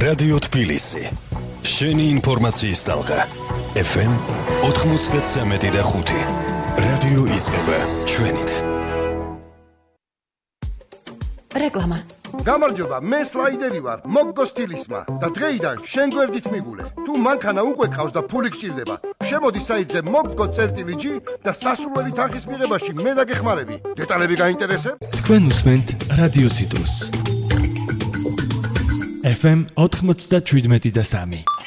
რადიო თბილისი. შენი ინფორმაციის ტალღა. FM 93.5. რადიო იწყება ჩვენით. რეკლამა. გამარჯობა, მე სლაიდერი ვარ, მოგგო სტილისმა და დღეიდან შენ გვერდით მიგულე. თუ მანქანა უკვე ყავს და ფული გჭირდება, შემოდი საიტზე moggo.gi და სასურველი თანხის მიღებაში მე დაგეხმარები. დეტალები გაინტერესებს? თქვენ უსმენთ რადიო სიტუს. FM 97.3.